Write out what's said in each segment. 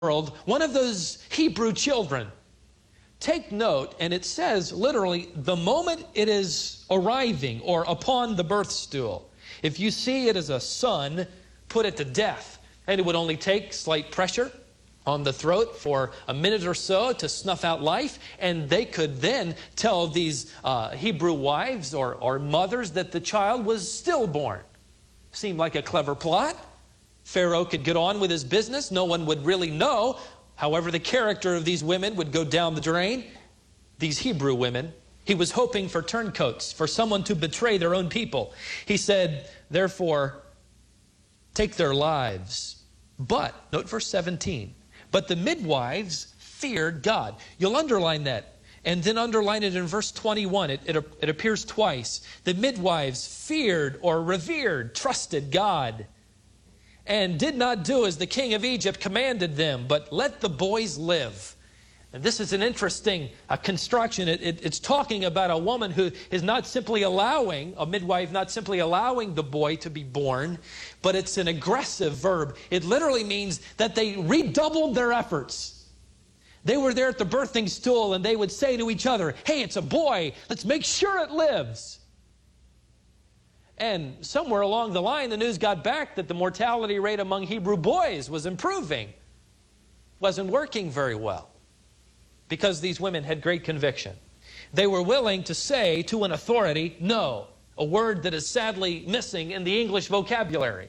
world one of those Hebrew children. Take note, and it says literally, the moment it is arriving or upon the birth stool. If you see it as a son, put it to death. And it would only take slight pressure on the throat for a minute or so to snuff out life. And they could then tell these Hebrew wives or mothers that the child was stillborn. Seemed like a clever plot. Pharaoh could get on with his business. No one would really know. However, the character of these women would go down the drain. These Hebrew women, he was hoping for turncoats, for someone to betray their own people. He said, therefore, take their lives. But, note verse 17, but the midwives feared God. You'll underline that. And then underline it in verse 21. It appears twice. The midwives feared or revered, trusted God, and did not do as the king of Egypt commanded them, but let the boys live. And this is an interesting construction. It's talking about a woman who is not simply allowing, a midwife not simply allowing the boy to be born, but it's an aggressive verb. It literally means that they redoubled their efforts. They were there at the birthing stool and they would say to each other, hey, it's a boy, let's make sure it lives. And somewhere along the line, the news got back that the mortality rate among Hebrew boys was improving. Wasn't working very well because these women had great conviction. They were willing to say to an authority, no, a word that is sadly missing in the English vocabulary.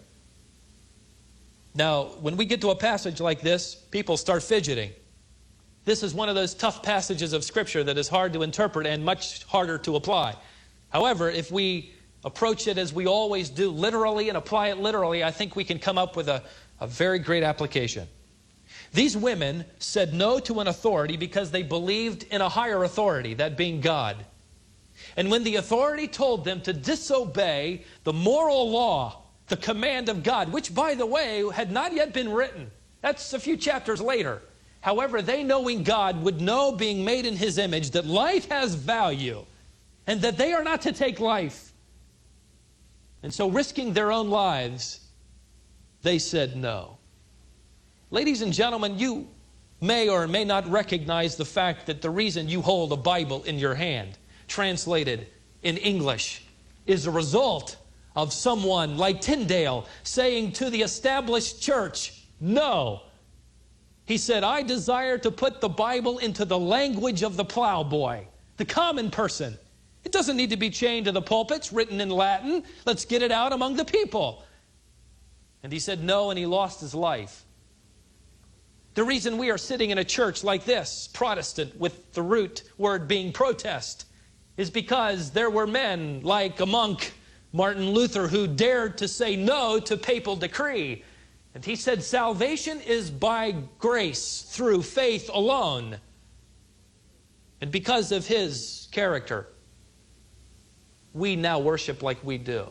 Now, when we get to a passage like this, people start fidgeting. This is one of those tough passages of Scripture that is hard to interpret and much harder to apply. However, if we approach it as we always do, literally, and apply it literally, I think we can come up with a very great application. These women said no to an authority because they believed in a higher authority, that being God. And when the authority told them to disobey the moral law, the command of God, which, by the way, had not yet been written, that's a few chapters later. However, they, knowing God, would know, being made in His image, that life has value and that they are not to take life. And so, risking their own lives, they said no. Ladies and gentlemen, you may or may not recognize the fact that the reason you hold a Bible in your hand, translated in English, is a result of someone like Tyndale saying to the established church, no. He said, I desire to put the Bible into the language of the plowboy, the common person. It doesn't need to be chained to the pulpits, written in Latin. Let's get it out among the people. And he said no, and he lost his life. The reason we are sitting in a church like this, Protestant, with the root word being protest, is because there were men like a monk, Martin Luther, who dared to say no to papal decree. And he said salvation is by grace through faith alone. And because of his character, we now worship like we do.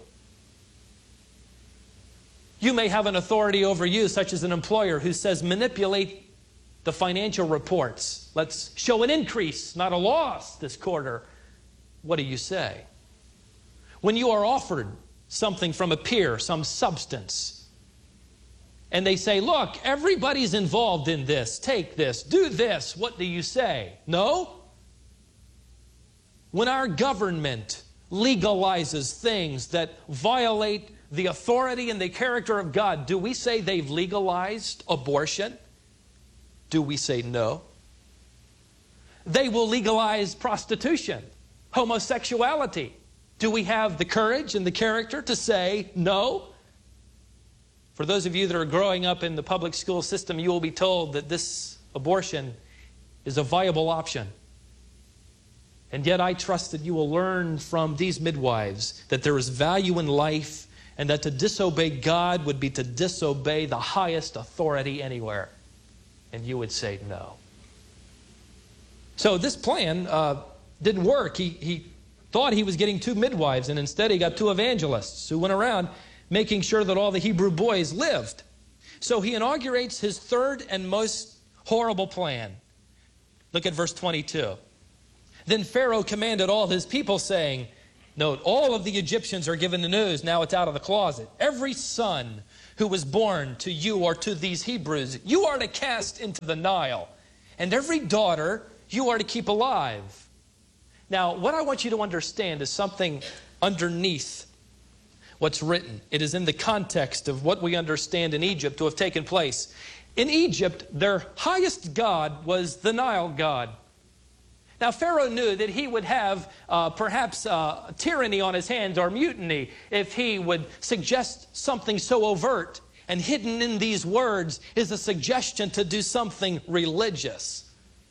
You may have an authority over you, such as an employer who says, manipulate the financial reports. Let's show an increase, not a loss this quarter. What do you say? When you are offered something from a peer, some substance, and they say, look, everybody's involved in this. Take this. Do this. What do you say? No? When our government legalizes things that violate the authority and the character of God, do we say they've legalized abortion? Do we say no? They will legalize prostitution, homosexuality. Do we have the courage and the character to say no? For those of you that are growing up in the public school system, you will be told that this abortion is a viable option. And yet I trust that you will learn from these midwives that there is value in life and that to disobey God would be to disobey the highest authority anywhere. And you would say no. So this plan didn't work. He thought he was getting 2 midwives, and instead he got 2 evangelists who went around making sure that all the Hebrew boys lived. So he inaugurates his third and most horrible plan. Look at verse 22. Then Pharaoh commanded all his people, saying, note, all of the Egyptians are given the news. Now it's out of the closet. Every son who was born to you or to these Hebrews, you are to cast into the Nile, and every daughter you are to keep alive. Now, what I want you to understand is something underneath what's written. It is in the context of what we understand in Egypt to have taken place. In Egypt, their highest god was the Nile god. Now, Pharaoh knew that he would have perhaps tyranny on his hands or mutiny if he would suggest something so overt. And hidden in these words is a suggestion to do something religious.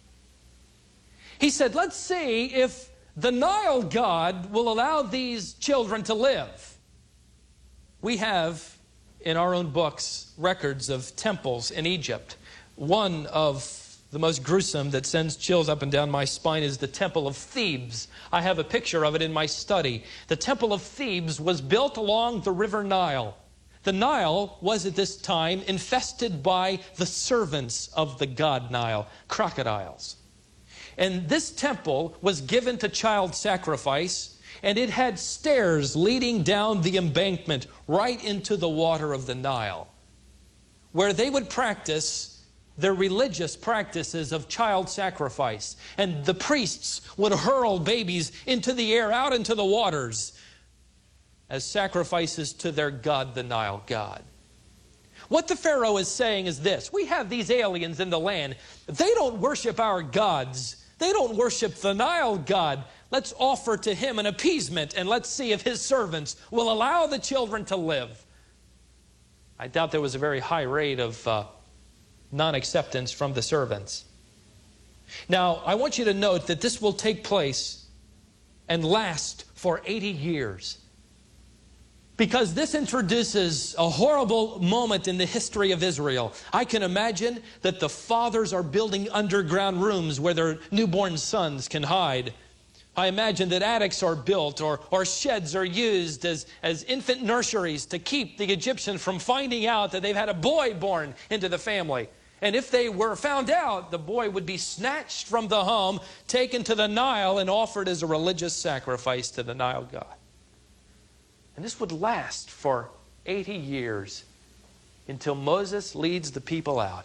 He said, let's see if the Nile god will allow these children to live. We have in our own books records of temples in Egypt. One of the most gruesome that sends chills up and down my spine is the Temple of Thebes. I have a picture of it in my study. The Temple of Thebes was built along the river Nile. The Nile was at this time infested by the servants of the god Nile, crocodiles. And this temple was given to child sacrifice, and it had stairs leading down the embankment right into the water of the Nile, where they would practice their religious practices of child sacrifice. And the priests would hurl babies into the air, out into the waters, as sacrifices to their god, the Nile god. What the Pharaoh is saying is this: we have these aliens in the land. They don't worship our gods. They don't worship the Nile god. Let's offer to him an appeasement, and let's see if his servants will allow the children to live. I doubt there was a very high rate of non-acceptance from the servants. Now, I want you to note that this will take place and last for 80 years. Because this introduces a horrible moment in the history of Israel. I can imagine that the fathers are building underground rooms where their newborn sons can hide. I imagine that attics are built or sheds are used as infant nurseries to keep the Egyptians from finding out that they've had a boy born into the family. And if they were found out, the boy would be snatched from the home, taken to the Nile, and offered as a religious sacrifice to the Nile god. And this would last for 80 years until Moses leads the people out.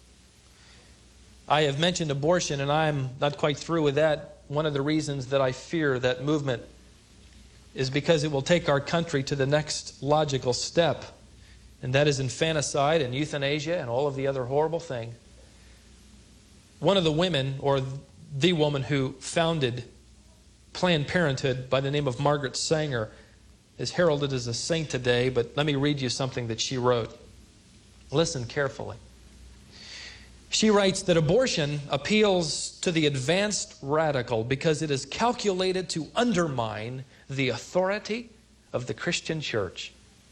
I have mentioned abortion, and I'm not quite through with that. One of the reasons that I fear that movement is because it will take our country to the next logical step, and that is infanticide and euthanasia and all of the other horrible things. One of the women, or the woman who founded Planned Parenthood by the name of Margaret Sanger, is heralded as a saint today, but let me read you something that she wrote. Listen carefully. She writes that abortion appeals to the advanced radical because it is calculated to undermine the authority of the Christian church.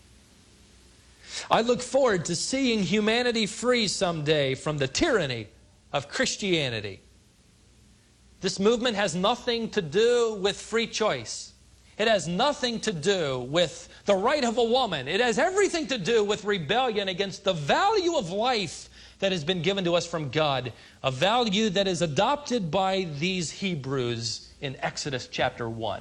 I look forward to seeing humanity free someday from the tyranny of Christianity. This movement has nothing to do with free choice. It has nothing to do with the right of a woman. It has everything to do with rebellion against the value of life that has been given to us from God, a value that is adopted by these Hebrews in Exodus chapter 1.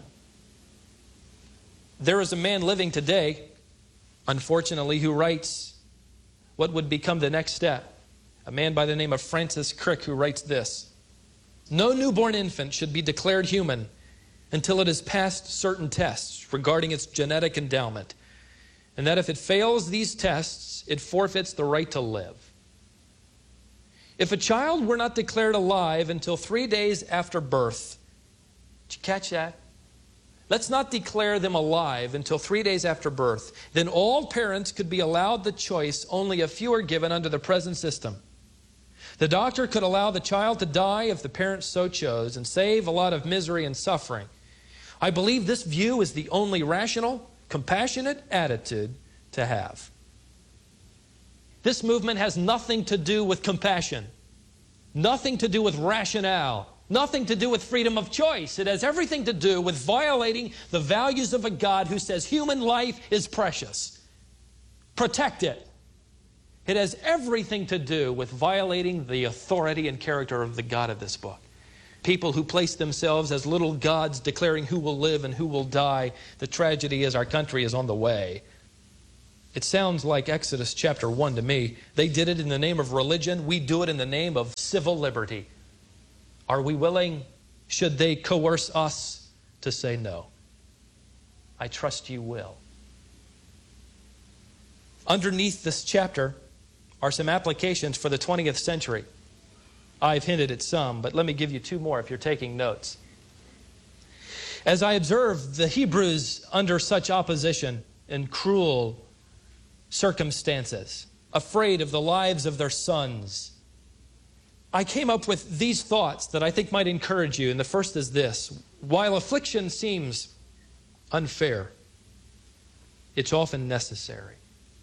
There is a man living today, unfortunately, who writes what would become the next step. A man by the name of Francis Crick, who writes this: no newborn infant should be declared human until it has passed certain tests regarding its genetic endowment, and that if it fails these tests, it forfeits the right to live. If a child were not declared alive until 3 days after birth, did you catch that? Let's not declare them alive until 3 days after birth. Then all parents could be allowed the choice only a few are given under the present system. The doctor could allow the child to die if the parents so chose and save a lot of misery and suffering. I believe this view is the only rational, compassionate attitude to have. This movement has nothing to do with compassion, nothing to do with rationale, nothing to do with freedom of choice. It has everything to do with violating the values of a God who says human life is precious. Protect it. It has everything to do with violating the authority and character of the God of this book. People who place themselves as little gods declaring who will live and who will die. The tragedy is our country is on the way. It sounds like Exodus chapter 1 to me. They did it in the name of religion. We do it in the name of civil liberty. Are we willing, should they coerce us, to say no? I trust you will. Underneath this chapter are some applications for the 20th century. I've hinted at some, but let me give you two more if you're taking notes. As I observe the Hebrews under such opposition and cruel circumstances, afraid of the lives of their sons, I came up with these thoughts that I think might encourage you. And the first is this: while affliction seems unfair, it's often necessary.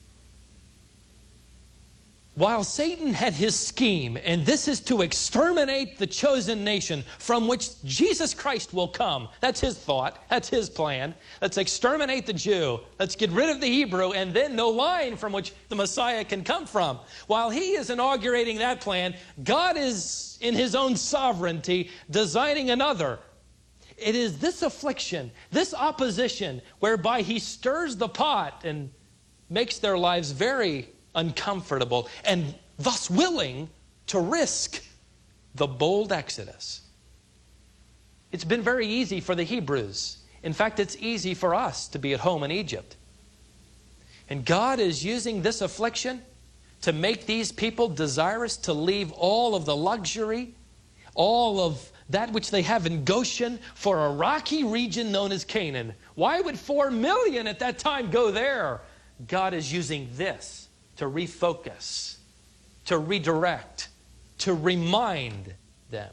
While Satan had his scheme, and this is to exterminate the chosen nation from which Jesus Christ will come. That's his thought. That's his plan. Let's exterminate the Jew. Let's get rid of the Hebrew, and then no line from which the Messiah can come from. While he is inaugurating that plan, God is, in his own sovereignty, designing another. It is this affliction, this opposition, whereby he stirs the pot and makes their lives very uncomfortable, and thus willing to risk the bold exodus. It's been very easy for the Hebrews. In fact, it's easy for us to be at home in Egypt. And God is using this affliction to make these people desirous to leave all of the luxury, all of that which they have in Goshen, for a rocky region known as Canaan. Why would 4 million at that time go there? God is using this to refocus, to redirect, to remind them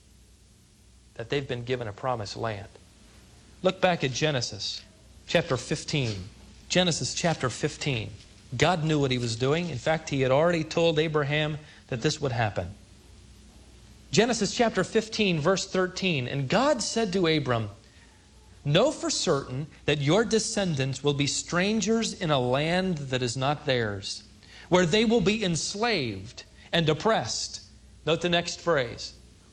that they've been given a promised land. Look back at Genesis chapter 15. Genesis chapter 15. God knew what he was doing. In fact, he had already told Abraham that this would happen. Genesis chapter 15, verse 13. And God said to Abram, "Know for certain that your descendants will be strangers in a land that is not theirs, where they will be enslaved and oppressed." Note the next phrase,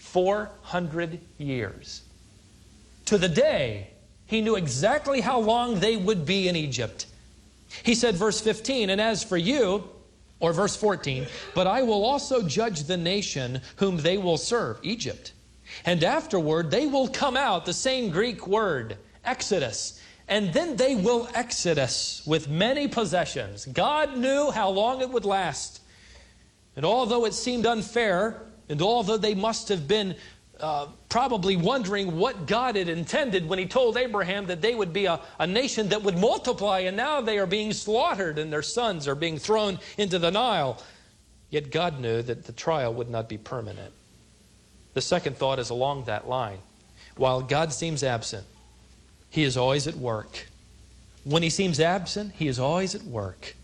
400 years. To the day, he knew exactly how long they would be in Egypt. He said, verse 15, "And as for you," or verse 14, "but I will also judge the nation whom they will serve," Egypt. "And afterward they will come out," the same Greek word, Exodus, "and then they will exodus with many possessions." God knew how long it would last. And although it seemed unfair, and although they must have been probably wondering what God had intended when he told Abraham that they would be a nation that would multiply, and now they are being slaughtered and their sons are being thrown into the Nile, yet God knew that the trial would not be permanent. The second thought is along that line. While God seems absent, he is always at work. When he seems absent, he is always at work.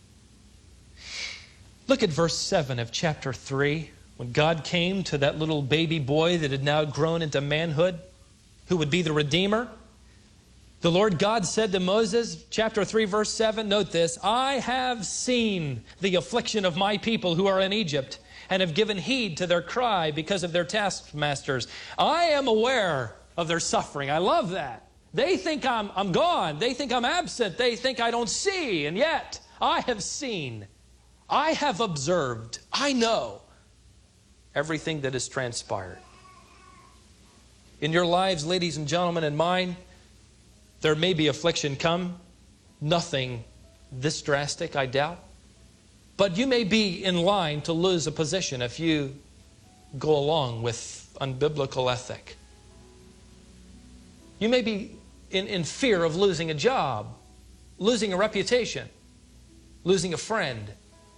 Look at verse 7 of chapter 3. When God came to that little baby boy that had now grown into manhood, who would be the Redeemer, the Lord God said to Moses, chapter 3, verse 7, note this, "I have seen the affliction of my people who are in Egypt, and have given heed to their cry because of their taskmasters. I am aware of their suffering." I love that. They think I'm gone. They think I'm absent. They think I don't see. And yet, I have seen. I have observed. I know everything that has transpired. In your lives, ladies and gentlemen, and mine, there may be affliction come. Nothing this drastic, I doubt. But you may be in line to lose a position if you go along with unbiblical ethic. You may be in fear of losing a job, losing a reputation, losing a friend,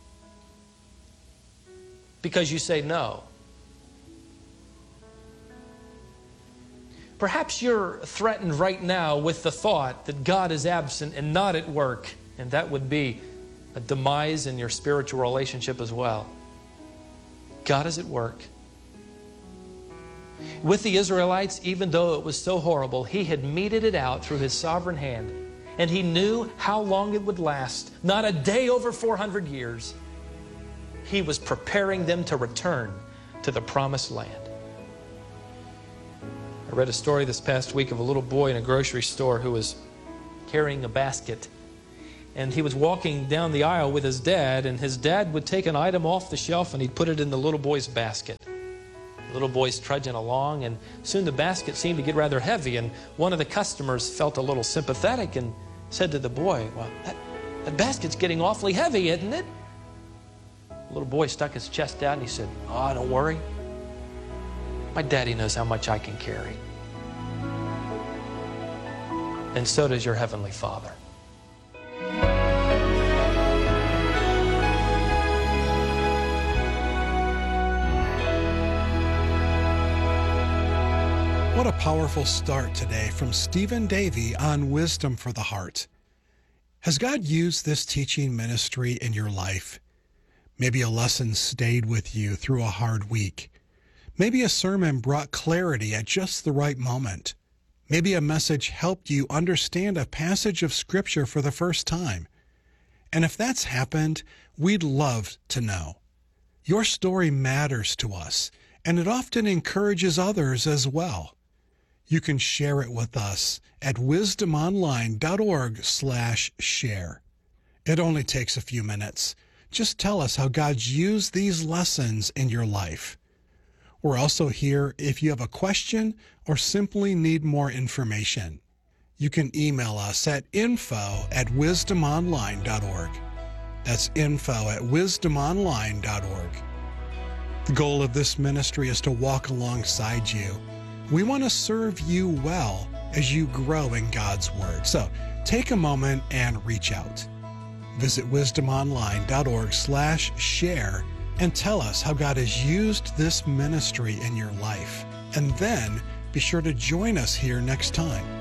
because you say no. Perhaps you're threatened right now with the thought that God is absent and not at work, and that would be a demise in your spiritual relationship as well. God is at work. With the Israelites, even though it was so horrible, he had meted it out through his sovereign hand, and he knew how long it would last. Not a day over 400 years. He was preparing them to return to the promised land. I read a story this past week of a little boy in a grocery store who was carrying a basket. and he was walking down the aisle with his dad, and his dad would take an item off the shelf and he'd put it in the little boy's basket. The little boy's trudging along, and soon the basket seemed to get rather heavy, and one of the customers felt a little sympathetic and said to the boy, "Well, that basket's getting awfully heavy, isn't it?" The little boy stuck his chest out and he said, "Oh, don't worry. My daddy knows how much I can carry. And so does your Heavenly Father." What a powerful start today from Stephen Davey on Wisdom for the Heart. Has God used this teaching ministry in your life? Maybe a lesson stayed with you through a hard week. Maybe a sermon brought clarity at just the right moment. Maybe a message helped you understand a passage of Scripture for the first time. And if that's happened, we'd love to know. Your story matters to us, and it often encourages others as well. You can share it with us at wisdomonline.org/share. It only takes a few minutes. Just tell us how God's used these lessons in your life. We're also here if you have a question or simply need more information. You can email us at info@wisdomonline.org. That's info@wisdomonline.org. The goal of this ministry is to walk alongside you. We want to serve you well as you grow in God's Word. So take a moment and reach out. Visit wisdomonline.org/share and tell us how God has used this ministry in your life. And then be sure to join us here next time.